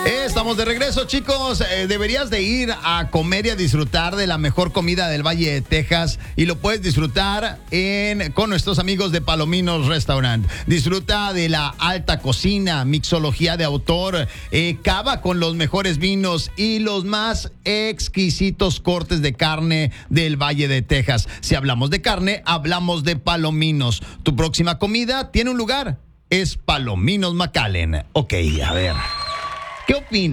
Estamos de regreso, chicos. Deberías de ir a comer y a disfrutar de la mejor comida del Valle de Texas y lo puedes disfrutar con nuestros amigos de Palominos Restaurant. Disfruta de la alta cocina, mixología de autor, cava con los mejores vinos y los más exquisitos cortes de carne del Valle de Texas. Si hablamos de carne, hablamos de Palominos. Tu próxima comida tiene un lugar. Es Palominos McAllen. Ok, a ver. ¿Qué opinas?